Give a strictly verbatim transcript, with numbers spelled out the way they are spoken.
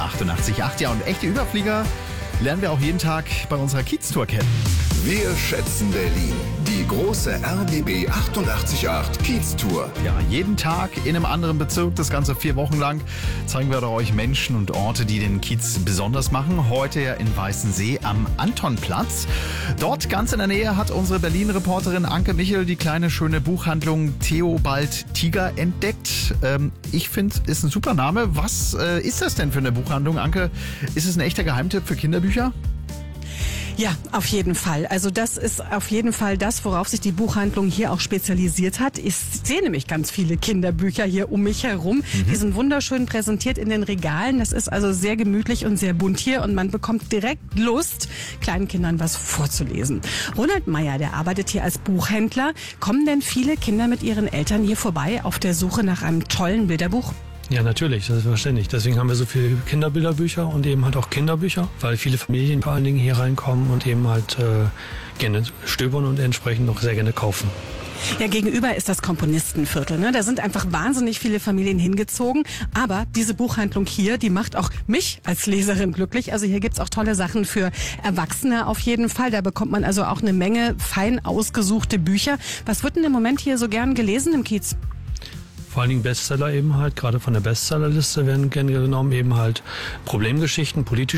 achtundachtzig Komma acht. Ja, und echte Überflieger lernen wir auch jeden Tag bei unserer Kiez-Tour kennen. Wir schätzen Berlin. Die große R B B achtundachtzig Komma acht Kiez-Tour. Ja, jeden Tag in einem anderen Bezirk, das Ganze vier Wochen lang, zeigen wir euch Menschen und Orte, die den Kiez besonders machen. Heute ja in Weißensee am Antonplatz. Dort ganz in der Nähe hat unsere Berlin-Reporterin Anke Michel die kleine schöne Buchhandlung Theobald Tiger entdeckt. Ähm, ich finde, ist ein super Name. Was äh, ist das denn für eine Buchhandlung, Anke? Ist es ein echter Geheimtipp für Kinderbücher? Ja, auf jeden Fall. Also das ist auf jeden Fall das, worauf sich die Buchhandlung hier auch spezialisiert hat. Ich sehe nämlich ganz viele Kinderbücher hier um mich herum. Mhm. Die sind wunderschön präsentiert in den Regalen. Das ist also sehr gemütlich und sehr bunt hier und man bekommt direkt Lust, kleinen Kindern was vorzulesen. Ronald Meyer, der arbeitet hier als Buchhändler. Kommen denn viele Kinder mit ihren Eltern hier vorbei auf der Suche nach einem tollen Bilderbuch? Ja, natürlich, das ist verständlich. Deswegen haben wir so viele Kinderbilderbücher und eben halt auch Kinderbücher, weil viele Familien vor allen Dingen hier reinkommen und eben halt äh, gerne stöbern und entsprechend noch sehr gerne kaufen. Ja, gegenüber ist das Komponistenviertel. Ne? Da sind einfach wahnsinnig viele Familien hingezogen. Aber diese Buchhandlung hier, die macht auch mich als Leserin glücklich. Also hier gibt's auch tolle Sachen für Erwachsene auf jeden Fall. Da bekommt man also auch eine Menge fein ausgesuchte Bücher. Was wird denn im Moment hier so gern gelesen im Kiez? Vor allen Dingen Bestseller eben halt, gerade von der Bestsellerliste werden gerne genommen, eben halt Problemgeschichten, politische